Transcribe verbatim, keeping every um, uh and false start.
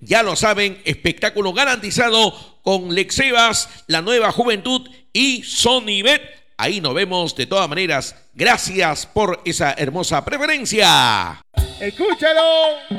Ya lo saben, espectáculo garantizado con Lexebas, la nueva juventud y Sonibet. Ahí nos vemos de todas maneras. Gracias por esa hermosa preferencia. ¡Escúchalo!